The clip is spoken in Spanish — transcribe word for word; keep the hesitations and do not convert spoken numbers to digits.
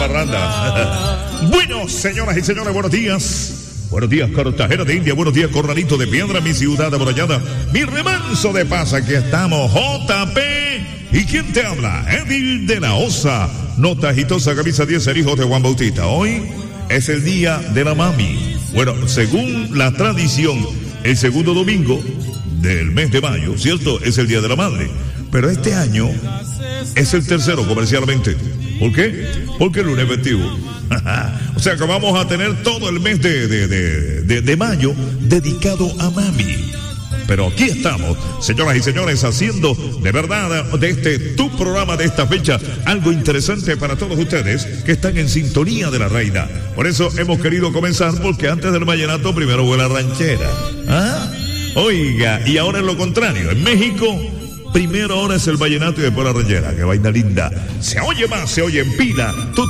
parranda. Bueno, señoras y señores, buenos días. Buenos días, Cartagena de India. Buenos días, Corralito de Piedra, mi ciudad amurallada. Mi remanso de paz, aquí estamos, J P. ¿Y quién te habla? Edil de la Osa. Nota agitosa, camisa diez, el hijo de Juan Bautista. Hoy es el día de la mami. Bueno, según la tradición, el segundo domingo del mes de mayo, ¿cierto? Es el día de la madre. Pero este año es el tercero comercialmente. ¿Por qué? Porque el lunes festivo. O sea que vamos a tener todo el mes de, de, de, de, de mayo dedicado a mami. Pero aquí estamos, señoras y señores, haciendo de verdad de este tu programa de esta fecha algo interesante para todos ustedes que están en sintonía de la reina. Por eso hemos querido comenzar, porque antes del vallenato primero fue la ranchera. ¿Ah? Oiga, y ahora es lo contrario. En México, primero ahora es el vallenato y después la ranchera. Qué vaina linda. Se oye más, se oye en pila. Tú